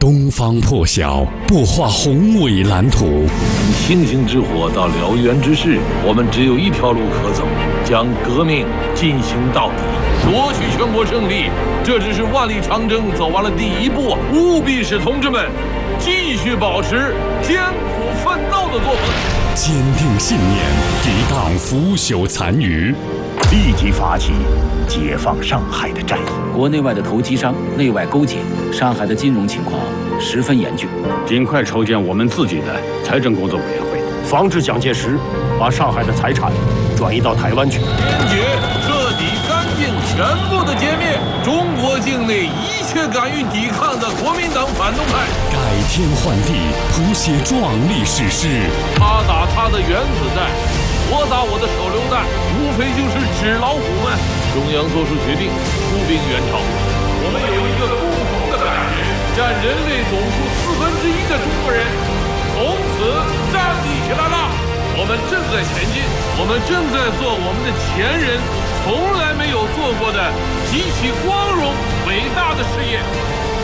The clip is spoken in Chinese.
东方破晓，不画宏伟蓝图。 从星星之火到燎原之势，我们只有一条路可走，将革命进行到底，夺取全国胜利。这只是万里长征走完了第一步，务必使同志们继续保持艰苦奋斗的作风， 坚定信念，抵挡腐朽残余， 立即发起解放上海的战役。 国内外的投机商内外勾结，上海的金融情况十分严峻。 尽快筹建我们自己的财政工作委员会， 防止蒋介石把上海的财产转移到台湾去。 坚决、彻底、干净、全部的歼灭中国境内一切敢于抵抗的国民党反动派， 改天换地，谱写壮丽史诗。 他打他的原子弹，我打我的手榴弹，无非就是纸老虎们。中央做出决定，出兵援朝。我们有一个共同的感觉，占人类总数1/4的中国人从此站立起来了。我们正在前进，我们正在做我们的前人从来没有做过的极其光荣伟大的事业。